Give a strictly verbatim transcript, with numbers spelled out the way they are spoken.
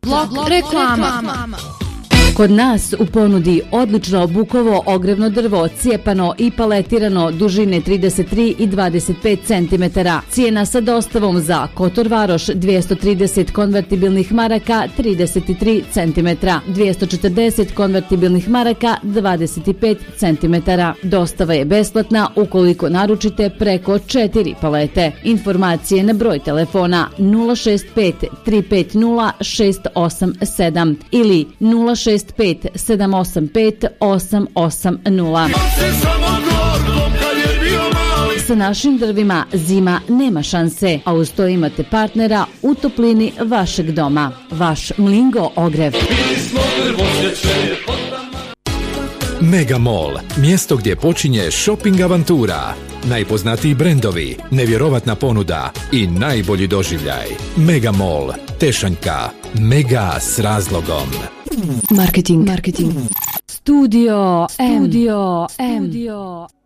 Blok reklama. Kod nas u ponudi odlično bukovo ogrevno drvo, cijepano i paletirano dužine trideset tri i dvadeset pet centimetara. Cijena sa dostavom za Kotor Varoš dvjesto trideset konvertibilnih maraka trideset tri centimetra, dvjesto četrdeset konvertibilnih maraka dvadeset pet centimetara. Dostava je besplatna ukoliko naručite preko četiri palete. Informacije na broj telefona nula šest pet tri pet nula šest osam sedam ili nula šest pet sedam osam pet osam osam nula. Sa našim drvima zima nema šanse, a uz to imate partnera u toplini vašeg doma. Vaš Mlingo ogrev. Mega Mall, mjesto gdje počinje shopping avantura. Najpoznatiji brendovi, nevjerovatna ponuda i najbolji doživljaj. Mega Mall, Tešanjka, mega s razlogom. Marketing, marketing. Studio M. Studio M.